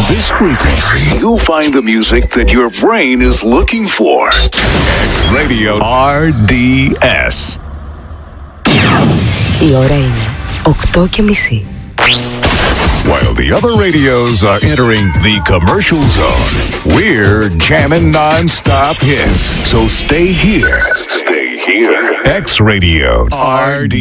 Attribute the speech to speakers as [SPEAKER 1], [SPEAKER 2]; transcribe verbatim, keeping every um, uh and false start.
[SPEAKER 1] this frequency, you'll find the music that your brain is looking for. X Radio αρ ντι ες.
[SPEAKER 2] Η ώρα είναι οκτώ και μισή.
[SPEAKER 1] While the other radios are entering the commercial zone, we're jamming non-stop hits. So stay here. Stay here. X Radio αρ ντι ες.